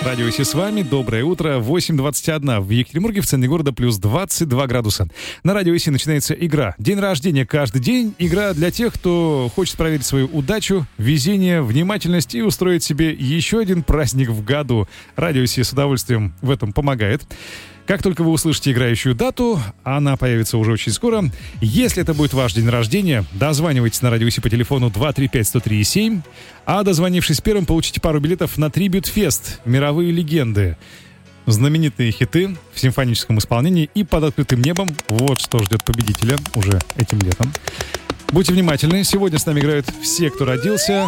Радио Си с вами. Доброе утро. 8:21 в Екатеринбурге, в центре города, плюс 22 градуса. На Радио Си начинается игра. День рождения каждый день. Игра для тех, кто хочет проверить свою удачу, везение, внимательность и устроить себе еще один праздник в году. Радио Си с удовольствием в этом помогает. Как только вы услышите играющую дату, она появится уже очень скоро. Если это будет ваш день рождения, дозванивайтесь на Радио Си по телефону 235-103-7, а дозвонившись первым, получите пару билетов на Трибьют-фест «Мировые легенды». Знаменитые хиты в симфоническом исполнении и под открытым небом. Вот что ждет победителя уже этим летом. Будьте внимательны, сегодня с нами играют все, кто родился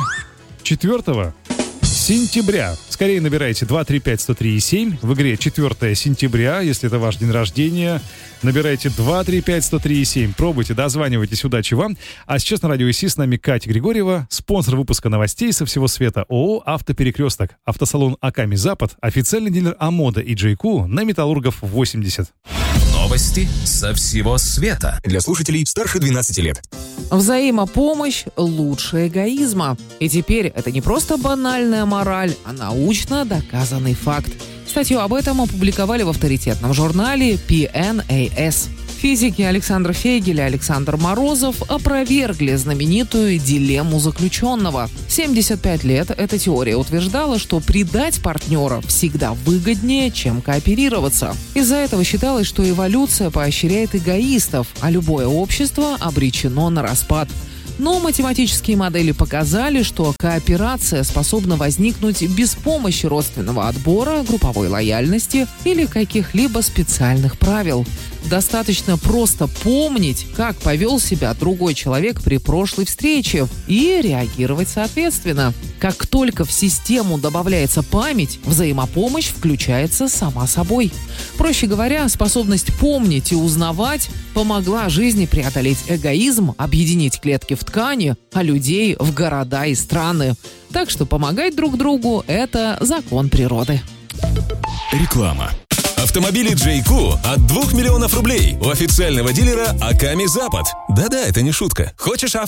4 сентября. Скорее набирайте 235-103-7. В игре 4 сентября, если это ваш день рождения. Набирайте 235-103-7. Пробуйте, дозванивайтесь, удачи вам. А сейчас на Радио Си с нами Катя Григорьева, спонсор выпуска новостей со всего света ООО «Автоперекресток», автосалон «Аками Запад», официальный дилер «Амода» и «Джейку» на Металлургов 80. Новости со всего света. Для слушателей старше 12 лет. Взаимопомощь лучше эгоизма. И теперь это не просто банальная мораль, а научно доказанный факт. Статью об этом опубликовали в авторитетном журнале PNAS. Физики Александр Фегель и Александр Морозов опровергли знаменитую дилемму заключенного. 75 лет эта теория утверждала, что предать партнера всегда выгоднее, чем кооперироваться. Из-за этого считалось, что эволюция поощряет эгоистов, а любое общество обречено на распад. Но математические модели показали, что кооперация способна возникнуть без помощи родственного отбора, групповой лояльности или каких-либо специальных правил. Достаточно просто помнить, как повел себя другой человек при прошлой встрече, и реагировать соответственно. Как только в систему добавляется память, взаимопомощь включается сама собой. Проще говоря, способность помнить и узнавать помогла жизни преодолеть эгоизм, объединить клетки в ткани, а людей в города и страны. Так что помогать друг другу – это закон природы. Реклама. Автомобили Джейку от 2 миллионов рублей у официального дилера Аками Запад. Да-да, это не шутка. Хочешь